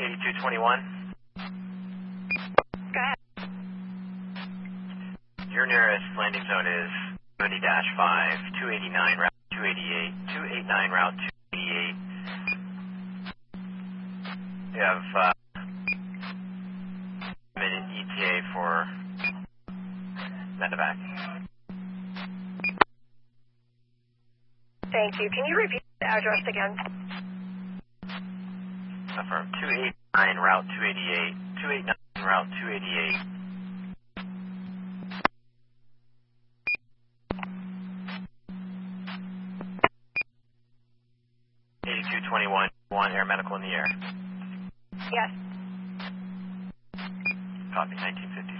8221. Go ahead. Your nearest landing zone is 30-5, 289 route 288, 289 route 288. You have minute ETA for medevac. Thank you. Can you repeat the address again? Affirm. 289 route 288, 289 route 288. One air medical in the air. Yes. Copy. 1950.